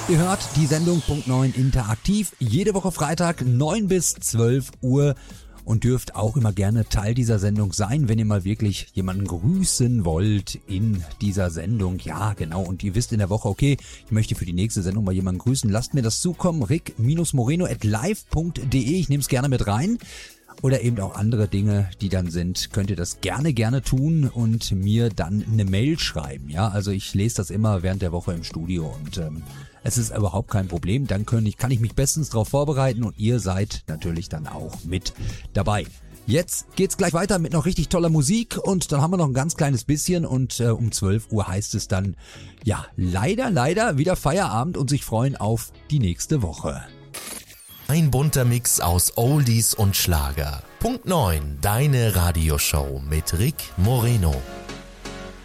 Ihr hört die Sendung Punkt 9 interaktiv, jede Woche Freitag 9 bis 12 Uhr und dürft auch immer gerne Teil dieser Sendung sein, wenn ihr mal wirklich jemanden grüßen wollt in dieser Sendung. Ja, genau, und ihr wisst in der Woche, okay, ich möchte für die nächste Sendung mal jemanden grüßen. Lasst mir das zukommen, rick-moreno@live.de, ich nehme es gerne mit rein. Oder eben auch andere Dinge, die dann sind, könnt ihr das gerne tun und mir dann eine Mail schreiben. Ja, also ich lese das immer während der Woche im Studio und es ist überhaupt kein Problem. Dann kann ich mich bestens darauf vorbereiten und ihr seid natürlich dann auch mit dabei. Jetzt geht's gleich weiter mit noch richtig toller Musik und dann haben wir noch ein ganz kleines bisschen und um 12 Uhr heißt es dann, ja, leider wieder Feierabend und sich freuen auf die nächste Woche. Ein bunter Mix aus Oldies und Schlager. Punkt 9, deine Radioshow mit Rick Moreno.